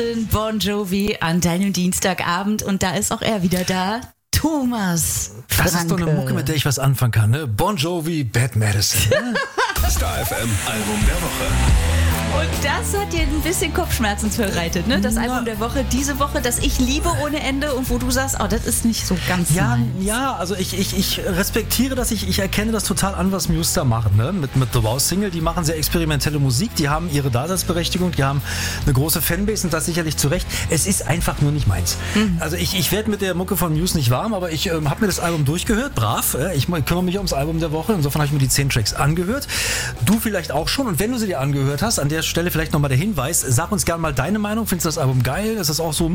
Bon Jovi an deinem Dienstagabend und da ist auch er wieder da. Thomas Franke. Das ist doch eine Mucke, mit der ich was anfangen kann, ne? Bon Jovi, Bad Medicine. Star FM Album der Woche. Und das hat dir ein bisschen Kopfschmerzen bereitet, ne? Das Album der Woche, diese Woche, das ich liebe ohne Ende und wo du sagst, oh, das ist nicht so ganz nice. Ja, also ich respektiere das, ich erkenne das total an, was Muse da machen, ne? Mit The Wow Single, die machen sehr experimentelle Musik, die haben ihre Daseinsberechtigung, die haben eine große Fanbase und das sicherlich zu Recht. Es ist einfach nur nicht meins. Also ich werde mit der Mucke von Muse nicht warm, aber ich habe mir das Album durchgehört, brav. Ich kümmere mich ums Album der Woche, insofern habe ich mir die 10 Tracks angehört. Du vielleicht auch schon und wenn du sie dir angehört hast, an der Stelle vielleicht nochmal der Hinweis, sag uns gerne mal deine Meinung, findest du das Album geil? Ist das auch so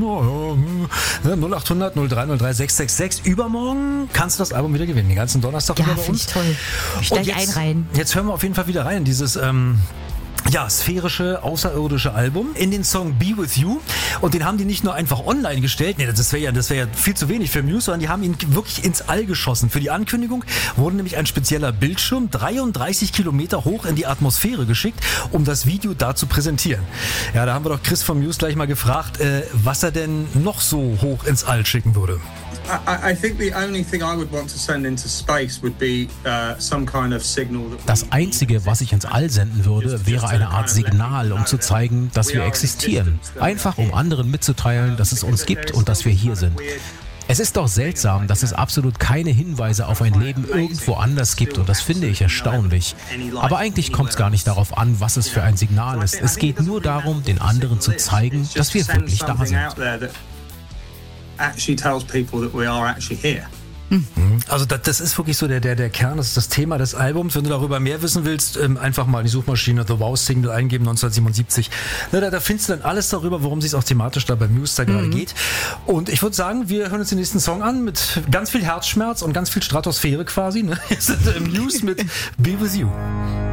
0800 0303 666? Übermorgen kannst du das Album wieder gewinnen, den ganzen Donnerstag wieder bei uns. Ja, finde ich toll. Steig ein. Jetzt hören wir auf jeden Fall wieder rein in dieses sphärische, außerirdische Album in den Song Be With You und den haben die nicht nur einfach online gestellt, das wäre ja viel zu wenig für Muse, sondern die haben ihn wirklich ins All geschossen. Für die Ankündigung wurde nämlich ein spezieller Bildschirm 33 Kilometer hoch in die Atmosphäre geschickt, um das Video da zu präsentieren. Ja, da haben wir doch Chris von Muse gleich mal gefragt, was er denn noch so hoch ins All schicken würde. I think the only thing I would want to send into space would be some kind of signal. Das Einzige, was ich ins All senden würde, wäre eine Art Signal, um zu zeigen, dass wir existieren. Einfach, um anderen mitzuteilen, dass es uns gibt und dass wir hier sind. Es ist doch seltsam, dass es absolut keine Hinweise auf ein Leben irgendwo anders gibt und das finde ich erstaunlich. Aber eigentlich kommt es gar nicht darauf an, was es für ein Signal ist. Es geht nur darum, den anderen zu zeigen, dass wir wirklich da sind. Actually tells people that we are actually here. Also das ist wirklich so der Kern, das ist das Thema des Albums. Wenn du darüber mehr wissen willst, einfach mal in die Suchmaschine The Wow Single eingeben, 1977. Da findest du dann alles darüber, worum es sich auch thematisch da bei Muse da gerade geht. Und ich würde sagen, wir hören uns den nächsten Song an mit ganz viel Herzschmerz und ganz viel Stratosphäre quasi. Ne? Jetzt Muse mit Be With You.